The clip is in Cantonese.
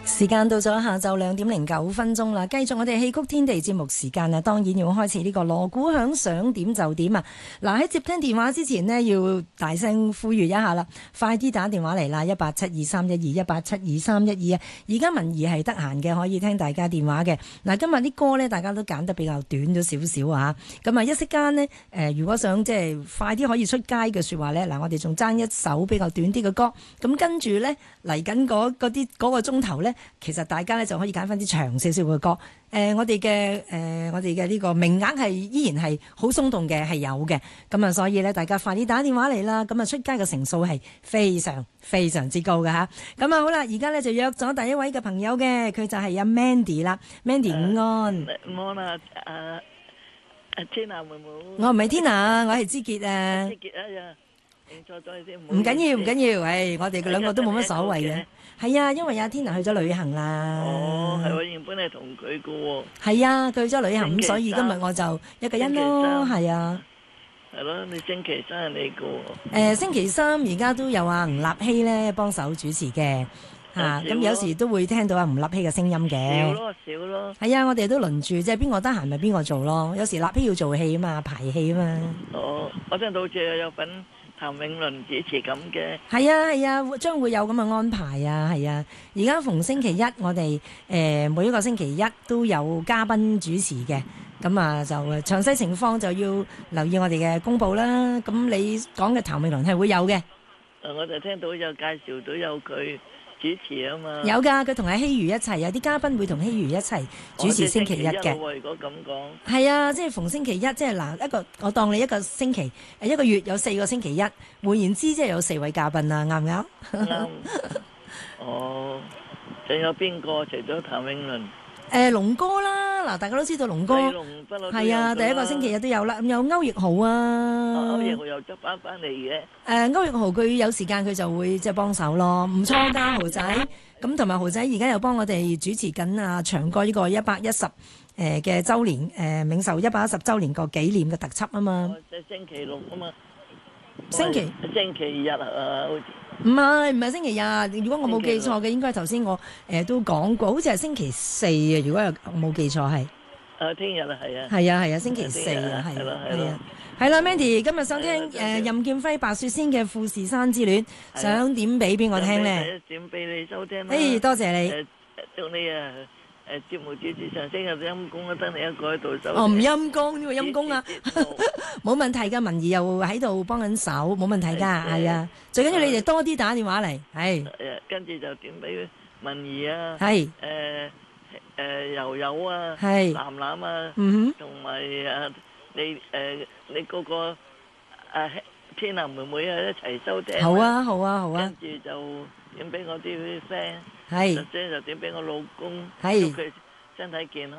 時間到咗下晝2:09啦，繼續我哋戲曲天地節目時間啊，當然要開始呢個鑼鼓響，想點就點啊！嗱，喺接聽電話之前呢，要大聲呼籲一下啦，快啲打電話嚟啦，1872312 1872312啊！而家文儀係得閒嘅，可以聽大家電話嘅。嗱，今日啲歌呢，大家都揀得比較短咗少少啊，咁啊一息間呢，如果想即係快啲可以出街嘅說話呢，嗱，我哋仲爭一首比較短啲嘅歌，咁跟住呢，嚟緊嗰個鐘頭呢。其實大家咧就可以揀翻啲長少少嘅歌，我哋嘅呢個名額係依然係好鬆動嘅，係有嘅。咁啊，所以咧大家快啲打電話嚟啦。咁啊，出街嘅成數係非常非常之高㗎吓。咁啊，好啦，而家咧就約咗第一位嘅朋友嘅，佢就係阿 Mandy 啦。Mandy 午安。 午安啊，Tina 妹妹。 我唔係 Tina，我係之傑啊。 之傑啊，認錯咗先。 唔緊要，唔緊要，我哋兩個都冇乜所謂嘅。係啊，因為阿 Tina 去咗旅行啦。 哦，係我原本係同佢嘅喎。 係啊，佢去咗旅行，咁所以今日我就一個人咯。係啊。 係咯，你星期三係你嘅喎。 星期三而家都有阿吳立希咧幫手主持嘅嚇，咁有時都會聽到阿吳立希嘅聲音嘅。 少咯。係啊，我哋都輪住，即係邊個得閒咪邊個做咯。有時立希要做戲啊嘛，排戲啊嘛。 哦，我聽到好似有份譚詠麟主持咁嘅。 係啊，將會有咁嘅安排啊，係啊。而家逢星期一，我哋每一個星期一都有嘉賓主持嘅，咁啊就詳細情況就要留意我哋嘅公佈啦。咁你講嘅譚詠麟係會有嘅。 我就聽到有介紹到有佢主持啊嘛。 有㗎，佢同阿希如一齊，有啲嘉賓會同希如一齊主持星期一嘅。 如果咁講。係啊，即係逢星期一，即係嗱我當你一個星期一個月有4個星期一，換言之即係有4位嘉賓啊，啱唔啱？ 啱。哦，仲有邊個除咗譚詠麟？ 龍哥啦，嗱，大家都知道龍哥係啊，第一個星期日都有啦。咁有歐奕豪啊， 歐奕豪又執翻嚟嘅。 歐奕豪佢有時間佢就會即係幫手咯，唔錯㗎豪仔。咁同埋豪仔而家又幫我哋主持緊啊長歌呢個110嘅週年冥壽110週年個紀念嘅特輯啊嘛。 即係星期六啊嘛。 星期日啊，好似。 唔係星期日，如果我冇記錯嘅，應該頭先我都講過，好似係星期四啊。如果我冇記錯係。 聽日啊，係啊。 係啊，星期四啊，係啊。係啦 ，Mandy， 今日想聽任劍輝白雪仙嘅《富士山之戀》，想點俾邊個聽咧？ 點俾你收聽啦。 多謝你。 祝你啊！節目主持上升又陰公，得你一個喺度收。 唔陰公呢個陰公啊，冇問題㗎，文儀又喺度幫緊手，冇問題㗎，係啊。最緊要你哋多啲打電話嚟，係。 跟住就點俾文儀啊？ 係。 柔柔啊， 係。 楠楠啊，同埋你嗰個天啊妹妹啊一齊收聽。 好啊。 跟住就點俾我啲 friend。 係， 就點俾我老公， 祝佢身體健康。